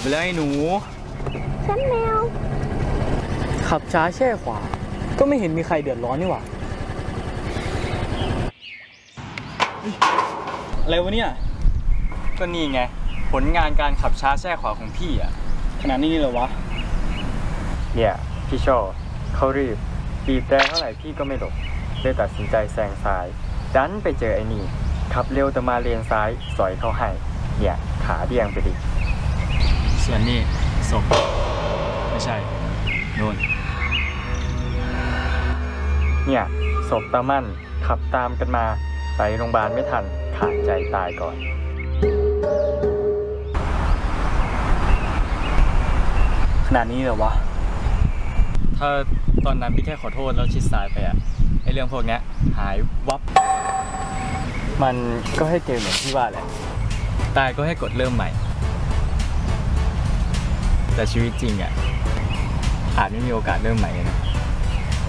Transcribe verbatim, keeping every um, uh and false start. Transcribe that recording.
ไปแล้วไอ้หนูฉันแมวขับช้าแช่ขวาก็ไม่เห็นมีใครเดือดร้อนนี่หว่าอะไรวะเนี่ยก็นี่ไงผลงานการขับช้าแช่ขวาของพี่อ่ะขนาดนี้เลยวะเนี่ยพี่โชว์เขารีบบีบแตรเท่าไหร่พี่ก็ไม่หลบเลยตัดสินใจแซงซ้ายดันไปเจอไอ้นี่ขับเร็วแต่มาเลนซ้ายสอยเขาให้เนี่ยขาเบี่ยงไปดิส่วนนี้ศพไม่ใช่โน่นเนี่ยศพตามั่นขับตามกันมาไปโรงพยาบาลไม่ทันขาดใจตายก่อนขนาดนี้เหรอวะถ้าตอนนั้นพี่แค่ขอโทษแล้วชิดซ้ายไปอะไอเรื่องพวกนี้หายวับมันก็ให้เกมเหมือนที่ว่าแหละตายก็ให้กดเริ่มใหม่แต่ชีวิตจริงอะอาจไม่มีโอกาสเริ่มใหม่เลยนะ